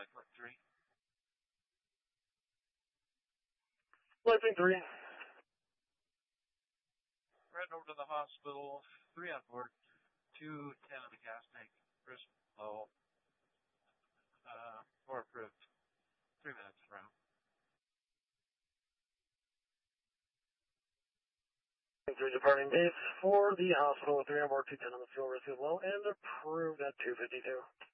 Lifelink 3. Lifelink 3. Right over to the hospital, 3 on board, 210 on the gas tank, crisp, low, 4 approved, 3 minutes around. Three departing base for the hospital with 3 on board, 210 on the fuel, receive low, and approved at 252.